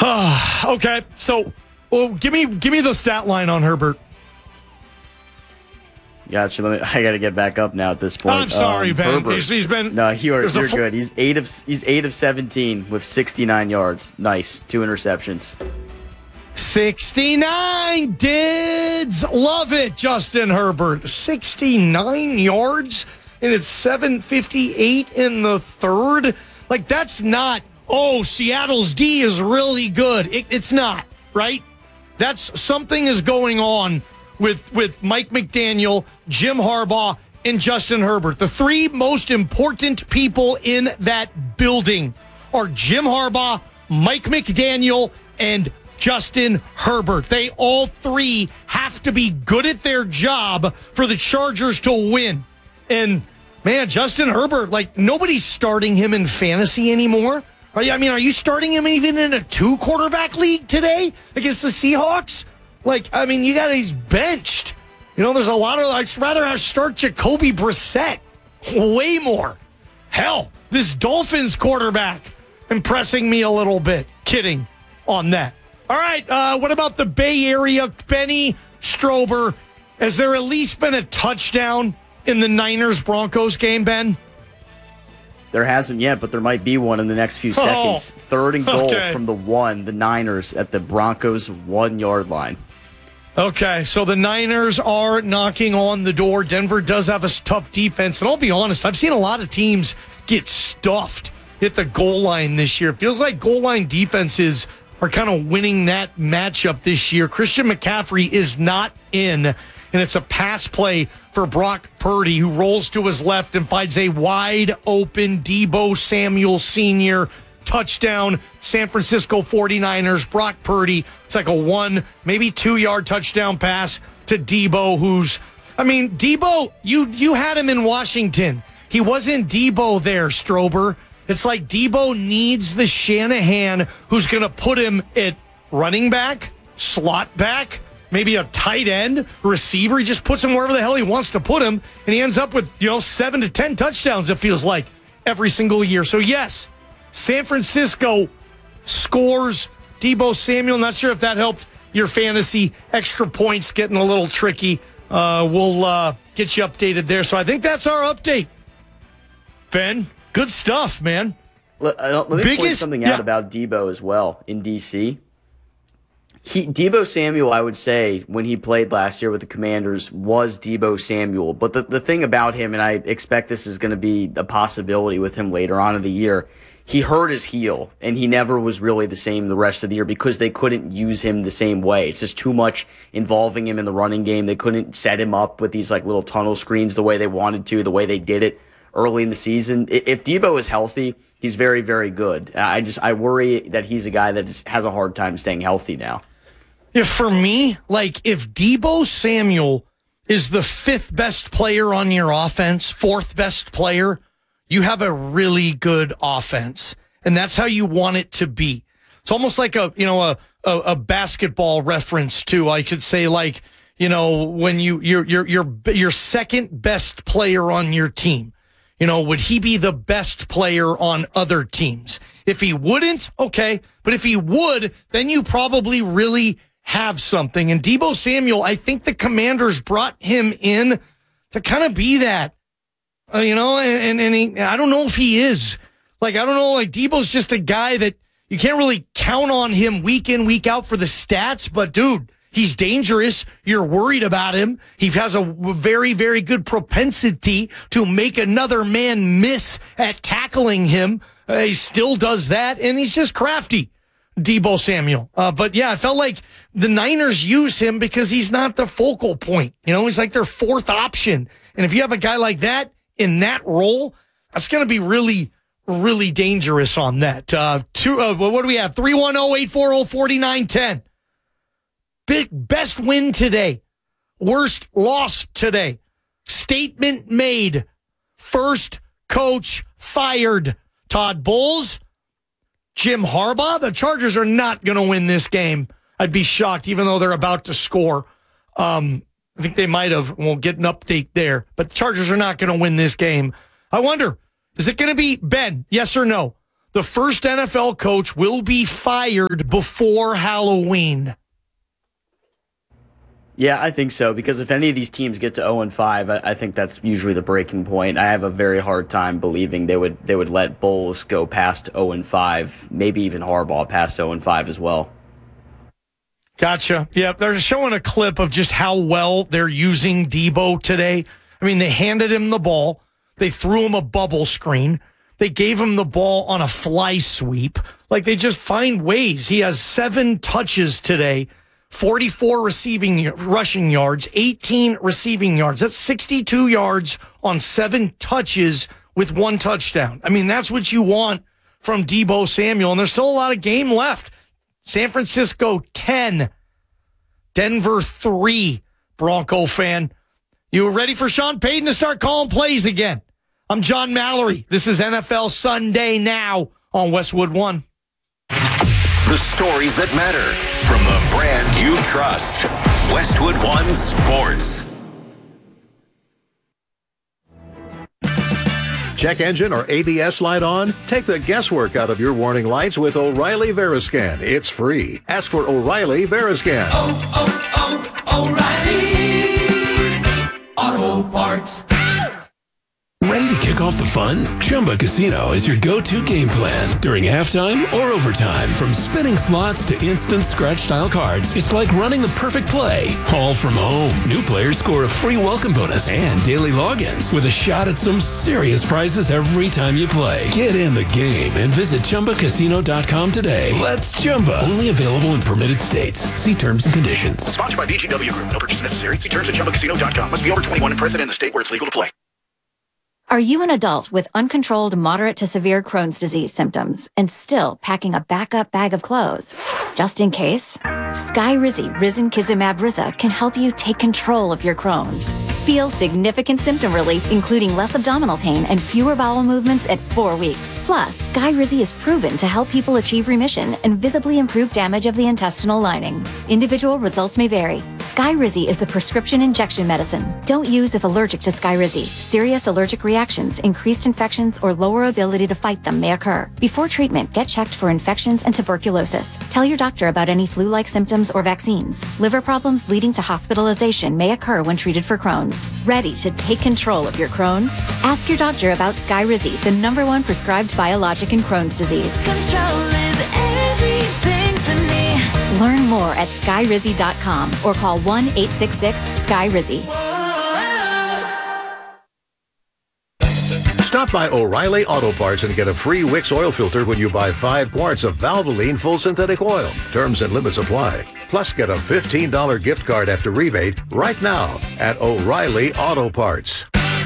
Okay, so give me the stat line on Herbert. Gotcha. I got to get back up now at this point. I'm sorry, Ben. Herbert, He's been you're good. He's 8 of 17 with 69 yards. Nice, 2 interceptions. 69 dids. Love it, Justin Herbert. 69 yards, and it's 7:58 in the third. Like, that's not, Seattle's D is really good. It's not, right? That's something is going on with Mike McDaniel, Jim Harbaugh, and Justin Herbert. The 3 most important people in that building are Jim Harbaugh, Mike McDaniel, and Justin Herbert. They all 3 have to be good at their job for the Chargers to win. And, man, Justin Herbert, like, nobody's starting him in fantasy anymore. Are you starting him even in a 2-quarterback league today against the Seahawks? He's benched. There's a lot of, I'd rather start Jacoby Brissett. Way more. Hell, this Dolphins quarterback impressing me a little bit. Kidding on that. All right, what about the Bay Area? Benny Strober, has there at least been a touchdown in the Niners-Broncos game, Ben? There hasn't yet, but there might be one in the next few seconds. 3rd and goal from the Niners at the Broncos 1-yard line. Okay, so the Niners are knocking on the door. Denver does have a tough defense, and I'll be honest, I've seen a lot of teams get stuffed at the goal line this year. It feels like goal line defenses are kind of winning that matchup this year. Christian McCaffrey is not in, and it's a pass play for Brock Purdy, who rolls to his left and finds a wide-open Deebo Samuel Sr. touchdown. San Francisco 49ers, Brock Purdy. It's like a 1, maybe 2-yard touchdown pass to Deebo, Deebo, you had him in Washington. He wasn't Deebo there, Strober. It's like Deebo needs the Shanahan who's going to put him at running back, slot back, maybe a tight end, receiver. He just puts him wherever the hell he wants to put him, and he ends up with 7 to 10 touchdowns, it feels like, every single year. So, yes, San Francisco scores. Deebo Samuel, not sure if that helped your fantasy. Extra points getting a little tricky. We'll get you updated there. So I think that's our update. Ben, good stuff, man. Let me point something out about Deebo as well in D.C. Deebo Samuel, I would say, when he played last year with the Commanders, was Deebo Samuel. But the thing about him, and I expect this is going to be a possibility with him later on in the year, he hurt his heel, and he never was really the same the rest of the year because they couldn't use him the same way. It's just too much involving him in the running game. They couldn't set him up with these little tunnel screens the way they wanted to, the way they did it early in the season. If Deebo is healthy, he's very, very good. I worry that he's a guy that has a hard time staying healthy now. Yeah, for me, if Deebo Samuel is the 5th best player on your offense, 4th best player, you have a really good offense, and that's how you want it to be. It's almost like a basketball reference too. I could say when your second best player on your team. Would he be the best player on other teams? If he wouldn't, okay, but if he would, then you probably really have something. And Deebo Samuel, I think the Commanders brought him in to kind of be that. I don't know if he is. Deebo's just a guy that you can't really count on him week in, week out for the stats, but dude, he's dangerous. You're worried about him. He has a very, very good propensity to make another man miss at tackling him. He still does that, and he's just crafty, Deebo Samuel. But yeah, I felt like the Niners use him because he's not the focal point. He's like their 4th option. And if you have a guy like that in that role, that's going to be really, really dangerous on that. What do we have? 310-840-4910. Best win today. Worst loss today. Statement made. First coach fired. Todd Bowles, Jim Harbaugh. The Chargers are not going to win this game. I'd be shocked, even though they're about to score. I think they might have. We'll get an update there. But the Chargers are not going to win this game. I wonder, is it going to be, Ben, yes or no? the first NFL coach will be fired before Halloween. Yeah, I think so, because if any of these teams get to 0-5, I think that's usually the breaking point. I have a very hard time believing they would let Bowles go past 0-5, maybe even Harbaugh past 0-5 as well. Gotcha. Yeah, they're showing a clip of just how well they're using Debo today. I mean, they handed him the ball. They threw him a bubble screen. They gave him the ball on a fly sweep. Like, they just find ways. He has 7 touches today. 44 rushing yards, 18 receiving yards. That's 62 yards on 7 touches with 1 touchdown. I mean, that's what you want from Debo Samuel. And there's still a lot of game left. San Francisco 10, Denver 3, Bronco fan. You ready for Sean Payton to start calling plays again? I'm John Mallory. This is NFL Sunday Now on Westwood One. The stories that matter from the brand you trust. Westwood One Sports. Check engine or ABS light on? Take the guesswork out of your warning lights with O'Reilly Veriscan. It's free. Ask for O'Reilly Veriscan. O'Reilly Auto Parts. Ready to kick off the fun? Chumba Casino is your go-to game plan during halftime or overtime. From spinning slots to instant scratch-style cards, it's like running the perfect play, all from home. New players score a free welcome bonus and daily logins with a shot at some serious prizes every time you play. Get in the game and visit ChumbaCasino.com today. Let's Chumba. Only available in permitted states. See terms and conditions. Sponsored by VGW Group. No purchase necessary. See terms at ChumbaCasino.com. Must be over 21 and present in the state where it's legal to play. Are you an adult with uncontrolled moderate to severe Crohn's disease symptoms and still packing a backup bag of clothes? Just in case, Skyrizi Risankizumab Riza can help you take control of your Crohn's. Feel significant symptom relief, including less abdominal pain and fewer bowel movements at 4 weeks. Plus, Skyrizi is proven to help people achieve remission and visibly improve damage of the intestinal lining. Individual results may vary. Skyrizi is a prescription injection medicine. Don't use if allergic to Skyrizi. Serious allergic reactions, increased infections, or lower ability to fight them may occur. Before treatment, get checked for infections and tuberculosis. Tell your doctor about any flu-like symptoms or vaccines. Liver problems leading to hospitalization may occur when treated for Crohn's. Ready to take control of your Crohn's? Ask your doctor about Skyrizi, the #1 prescribed biologic in Crohn's disease. Control is everything to me. Learn more at skyrizi.com or call 1-866-SKY-RIZZY. Stop by O'Reilly Auto Parts and get a free Wix oil filter when you buy 5 quarts of Valvoline full synthetic oil. Terms and limits apply. Plus, get a $15 gift card after rebate right now at O'Reilly Auto Parts.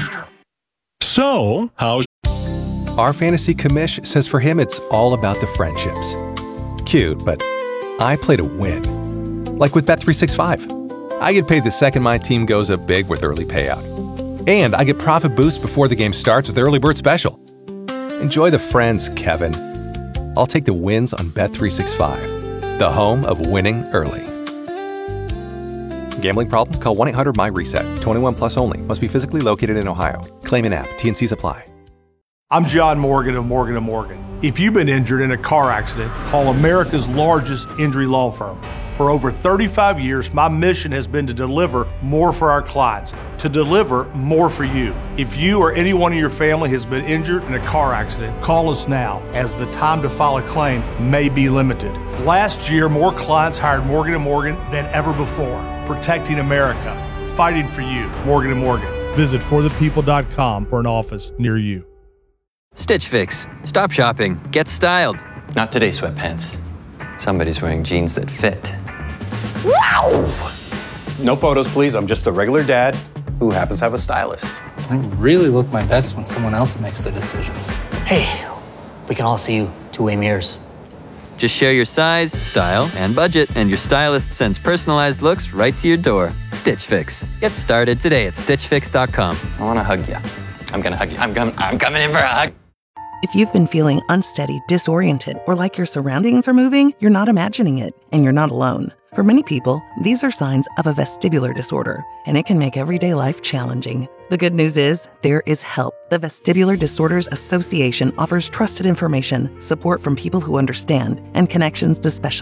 So, how's... Our fantasy commish says for him it's all about the friendships. Cute, but I play to win. Like with Bet365. I get paid the second my team goes up big with early payout. And I get profit boost before the game starts with Early Bird Special. Enjoy the friends, Kevin. I'll take the wins on Bet365, the home of winning early. Gambling problem? Call 1-800-MY-RESET. 21 plus only. Must be physically located in Ohio. Claim in app. T&Cs apply. I'm John Morgan of Morgan & Morgan. If you've been injured in a car accident, call America's largest injury law firm. For over 35 years, my mission has been to deliver more for our clients, to deliver more for you. If you or anyone in your family has been injured in a car accident, call us now, as the time to file a claim may be limited. Last year, more clients hired Morgan & Morgan than ever before, protecting America, fighting for you. Morgan & Morgan. Visit forthepeople.com for an office near you. Stitch Fix. Stop shopping. Get styled. Not today, sweatpants. Somebody's wearing jeans that fit. Wow! No photos, please. I'm just a regular dad who happens to have a stylist. I really look my best when someone else makes the decisions. Hey, we can all see you two-way mirrors. Just share your size, style, and budget, and your stylist sends personalized looks right to your door. Stitch Fix. Get started today at StitchFix.com. I want to hug you. I'm going to hug you. I'm coming in for a hug. If you've been feeling unsteady, disoriented, or like your surroundings are moving, you're not imagining it, and you're not alone. For many people, these are signs of a vestibular disorder, and it can make everyday life challenging. The good news is, there is help. The Vestibular Disorders Association offers trusted information, support from people who understand, and connections to specialists.